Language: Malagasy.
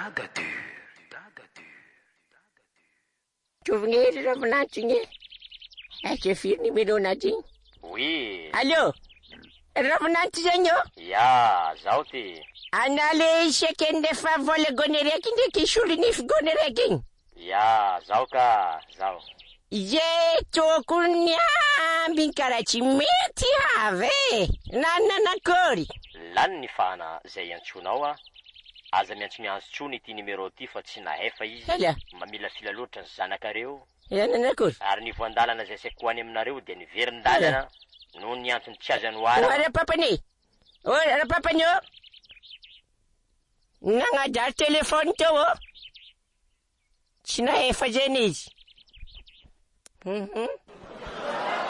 Tovignery Ravinanitra igny. Aika firy numéro nazy igny? Oui. Allô? Ravinanitra zany io? Ya, zaho ty. Ana le isaka nefa vola gone raiky ndraiky solonify gone raiky igny? Ya, zaho ka, zaho. Ye tokony ambiny karaha tsy mety avy e. Nananakory? Lany ny fana zay antsonao a. Aza miantso miantso ity numéro ty fa tsy nahefa izy. Hala. Mamila fila loatra ny zanakareo. Nananakory? Ary ny voandalana zay saiko hoany aminareo dia niverin-dalana no ny antony tsy azany oara. Rapapany. Rapapany o. Nagnadary telefony teo o. Tsy nahefa zany izy.